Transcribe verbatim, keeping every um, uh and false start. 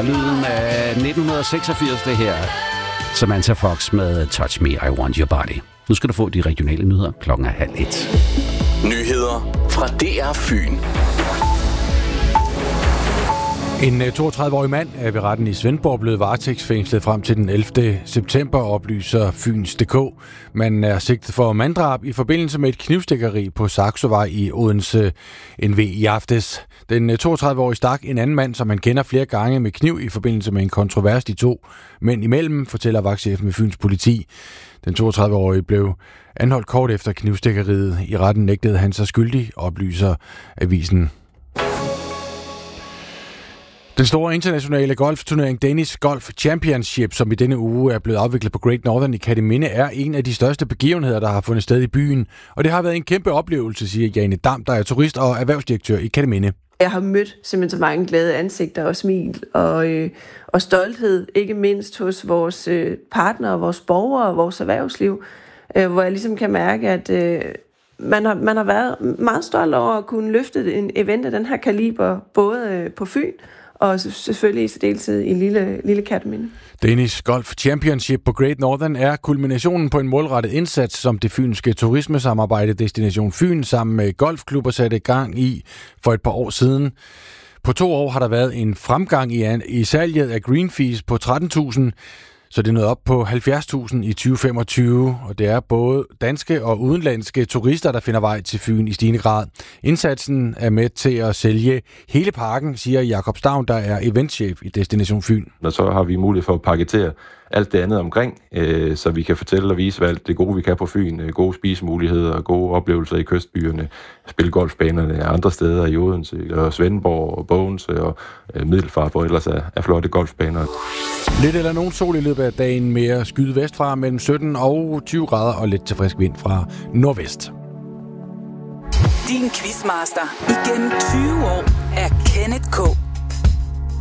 er lyden af nitten seksogfirs, det her. Samantha Fox med Touch Me, I Want Your Body. Nu skal du få de regionale nyheder. Klokken er halv et. Nyheder fra D R Fyn. En toogtredive-årig mand er ved retten i Svendborg blevet varetægtsfængslet frem til den ellevte september, oplyser Fyns punktum d k. Man er sigtet for manddrab i forbindelse med et knivstikkeri på Saxovej i Odense N V i aftes. Den toogtredive-årige stak en anden mand, som man kender flere gange med kniv i forbindelse med en kontrovers de to mænd imellem, fortæller vagtchefen med Fyns politi. Den toogtredive-årige blev anholdt kort efter knivstikkeriet. I retten nægtede han sig skyldig, oplyser avisen. Den store internationale golfturnering Danish Golf Championship, som i denne uge er blevet afviklet på Great Northern i Kerteminde, er en af de største begivenheder, der har fundet sted i byen. Og det har været en kæmpe oplevelse, siger Jane Dam, der er turist og erhvervsdirektør i Kerteminde. Jeg har mødt simpelthen så mange glade ansigter og smil og, øh, og stolthed, ikke mindst hos vores øh, partnere, vores borgere og vores erhvervsliv, øh, hvor jeg ligesom kan mærke, at øh, man, har, man har været meget stolt over at kunne løfte en event af den her kaliber, både øh, på Fyn og selvfølgelig i særdeleshed i lille, lille Kerteminde. Danish Golf Championship på Great Northern er kulminationen på en målrettet indsats, som det fynske turismesamarbejde Destination Fyn sammen med golfklubber satte i gang i for et par år siden. På to år har der været en fremgang i, i salget af green fees på tretten tusind, så det er nået op på halvfjerds tusind i tyve femogtyve, og det er både danske og udenlandske turister, der finder vej til Fyn i stigende grad. Indsatsen er med til at sælge hele parken, siger Jakob Stavn, der er eventchef i Destination Fyn. Og så har vi mulighed for at pakketere alt det andet omkring, øh, så vi kan fortælle og vise, hvad alt det gode, vi kan på Fyn. Øh, gode spisemuligheder, gode oplevelser i kystbyerne, spille golfbanerne andre steder i Odense, og Svendborg og Bogense og øh, Middelfart, hvor ellers er, er flotte golfbaner. Lidt eller nogen sol i løbet af dagen, mere skyde vestfra mellem sytten og tyve grader og lidt til frisk vind fra nordvest. Din quizmaster igennem tyve år er Kenneth K.